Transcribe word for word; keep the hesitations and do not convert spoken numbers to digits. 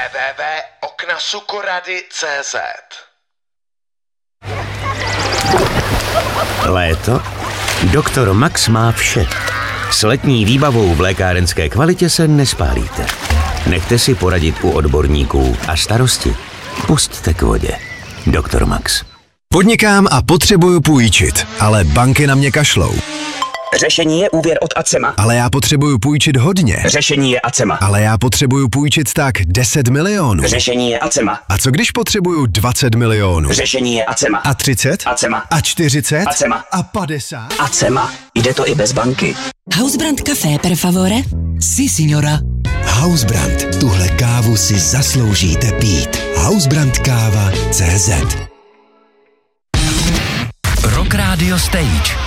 w w w tečka oknasukorady tečka cé zet. Léto? Doktor Max má vše. S letní výbavou v lékárenské kvalitě se nespálíte. Nechte si poradit u odborníků a starosti pusťte k vodě. Doktor Max. Podnikám a potřebuju půjčit, ale banky na mě kašlou. Řešení je úvěr od Acema. Ale já potřebuju půjčit hodně. Řešení je Acema. Ale já potřebuju půjčit tak deset milionů. Řešení je Acema. A co když potřebuju dvacet milionů? Řešení je Acema. A třicet? Acema. A čtyřicet? Acema. A padesát? Acema. Jde to i bez banky. Housebrand Café, per favore? Si, signora. Housebrand. Tuhle kávu si zasloužíte pít. Housebrand káva tečka cé zet. Rock Radio Stage.